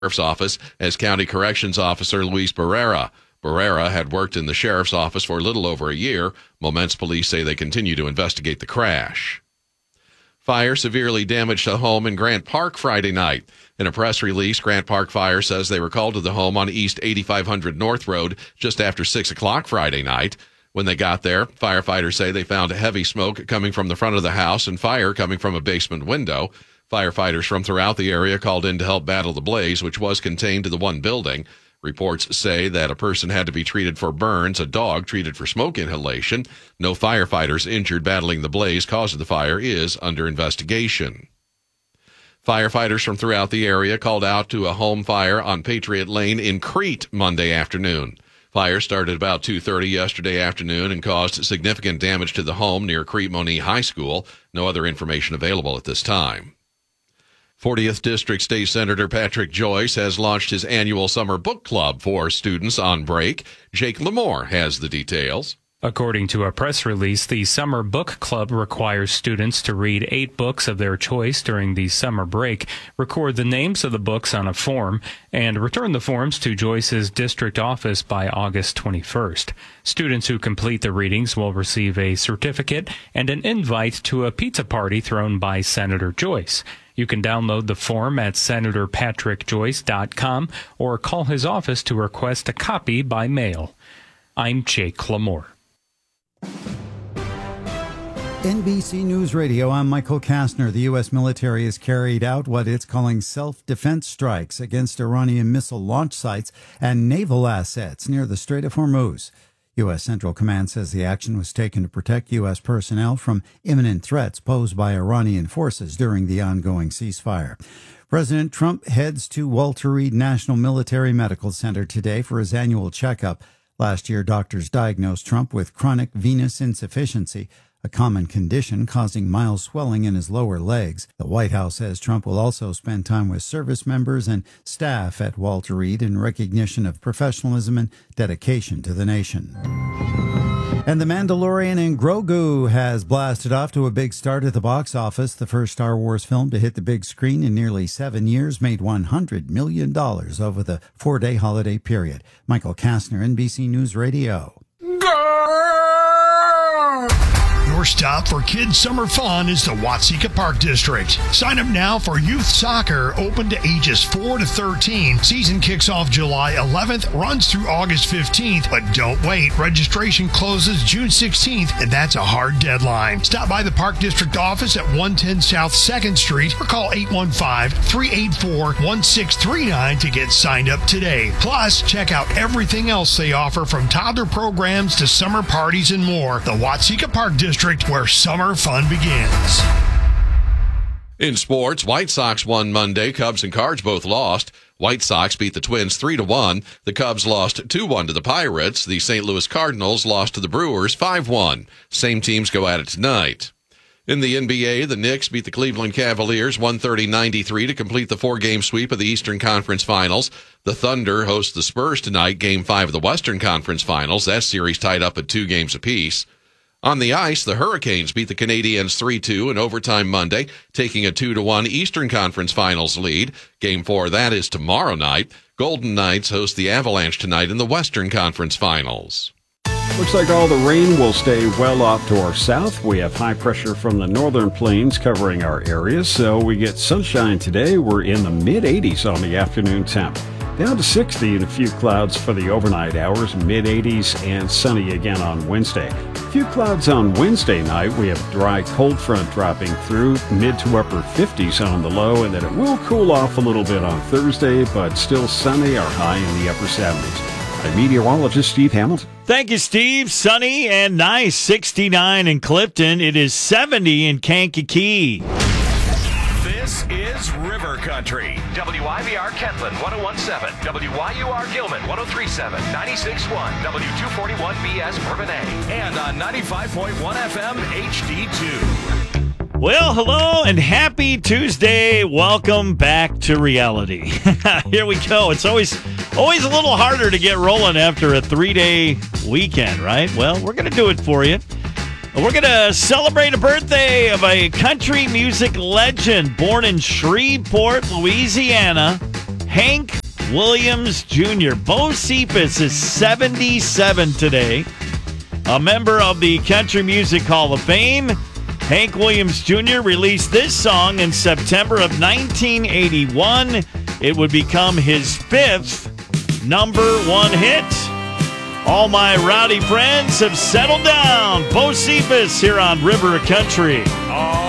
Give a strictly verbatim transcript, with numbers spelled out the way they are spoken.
Sheriff's Office as County Corrections Officer Luis Barrera. Barrera had worked in the sheriff's office for a little over a year. Momence police say they continue to investigate the crash. Fire severely damaged a home in Grant Park Friday night. In a press release, Grant Park Fire says they were called to the home on East eighty-five hundred North Road just after six o'clock Friday night. When they got there, firefighters say they found heavy smoke coming from the front of the house and fire coming from a basement window. Firefighters from throughout the area called in to help battle the blaze, which was contained to the one building. Reports say that a person had to be treated for burns, a dog treated for smoke inhalation. No firefighters injured battling the blaze. Cause of the fire is under investigation. Firefighters from throughout the area called out to a home fire on Patriot Lane in Crete Monday afternoon. Fire started about two thirty yesterday afternoon and caused significant damage to the home near Crete Moni High School. No other information available at this time. fortieth District State Senator Patrick Joyce has launched his annual summer book club for students on break. Jake Lamore has the details. According to a press release, the Summer Book Club requires students to read eight books of their choice during the summer break, record the names of the books on a form, and return the forms to Joyce's district office by August twenty-first. Students who complete the readings will receive a certificate and an invite to a pizza party thrown by Senator Joyce. You can download the form at senator patrick joyce dot com or call his office to request a copy by mail. I'm Jake Lamore. N B C News Radio, I'm Michael Kastner. The U S military has carried out what it's calling self-defense strikes against Iranian missile launch sites and naval assets near the Strait of Hormuz. U S. Central Command says the action was taken to protect U S personnel from imminent threats posed by Iranian forces during the ongoing ceasefire. President Trump heads to Walter Reed National Military Medical Center today for his annual checkup. Last year, doctors diagnosed Trump with chronic venous insufficiency, a common condition causing mild swelling in his lower legs. The White House says Trump will also spend time with service members and staff at Walter Reed in recognition of professionalism and dedication to the nation. And The Mandalorian and Grogu has blasted off to a big start at the box office. The first Star Wars film to hit the big screen in nearly seven years made one hundred million dollars over the four-day holiday period. Michael Kastner, N B C News Radio. Your stop for kids' summer fun is the Watseka Park District. Sign up now for youth soccer, open to ages four to thirteen. Season kicks off July eleventh, runs through August fifteenth, but don't wait. Registration closes June sixteenth, and that's a hard deadline. Stop by the Park District office at one ten South second Street or call eight one five, three eight four, one six three nine to get signed up today. Plus, check out everything else they offer, from toddler programs to summer parties and more. The Watseka Park District, where summer fun begins. In sports, White Sox won Monday. Cubs and Cards both lost. White Sox beat the Twins three to one. The Cubs lost two one to the Pirates. The Saint Louis Cardinals lost to the Brewers five one. Same teams go at it tonight. In the N B A, the Knicks beat the Cleveland Cavaliers one thirty to ninety-three to complete the four-game sweep of the Eastern Conference Finals. The Thunder host the Spurs tonight, Game five of the Western Conference Finals. That series tied up at two games apiece. On the ice, the Hurricanes beat the Canadiens three two in overtime Monday, taking a two to one Eastern Conference Finals lead. Game four of that is tomorrow night. Golden Knights host the Avalanche tonight in the Western Conference Finals. Looks like all the rain will stay well off to our south. We have high pressure from the northern plains covering our area, so we get sunshine today. We're in the mid eighties on the afternoon temp. Down to sixty and a few clouds for the overnight hours, mid eighties and sunny again on Wednesday. A few clouds on Wednesday night. We have a dry cold front dropping through, mid to upper fifties on the low, and then it will cool off a little bit on Thursday, but still sunny or high in the upper seventies. I'm meteorologist Steve Hamilton. Thank you, Steve. Sunny and nice. sixty-nine in Clifton. It is seventy in Kankakee. This is River Country. W I V R Kentland one oh one point seven. W Y U R Gilman one oh three point seven. ninety-six point one. W two forty-one B S Bourbonnais. And on ninety-five point one F M H D two. Well, hello and happy Tuesday. Welcome back to reality. Here we go. It's always always a little harder to get rolling after a three-day weekend, right? Well, we're going to do it for you. We're going to celebrate a birthday of a country music legend born in Shreveport, Louisiana. Hank Williams Junior Bo Cephas is seventy-seven today. A member of the Country Music Hall of Fame, Hank Williams Junior released this song in September of nineteen eighty-one. It would become his fifth number one hit. All my rowdy friends have settled down. Bo Cephas here on River Country. All